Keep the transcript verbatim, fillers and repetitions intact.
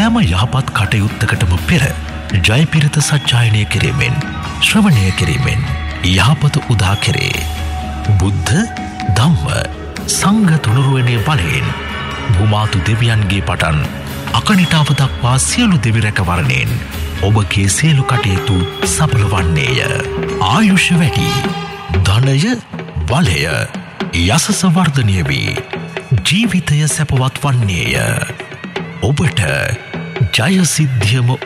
සෑම යහපත් කටයුත්තකටම පෙර ජයපිරිත සජ්ජායනය කිරීමෙන් ශ්‍රවණය කිරීමෙන් යහපත උදා කෙරේ. බුද්ධ ධම්ම සංඝ තුනුරුවනේ බලයෙන් භූමාතු දෙවියන්ගේ පටන් අකනිටාව දක්වා සියලු දෙවි රැකවරණයෙන් ඔබගේ සියලු කටයුතු සඵල වන්නේය. ආයුෂ වැඩි, ධනය බලය යසස වර්ධනය වී ජීවිතය සැපවත් වන්නේය. ඔබට ජය සිද්ධියම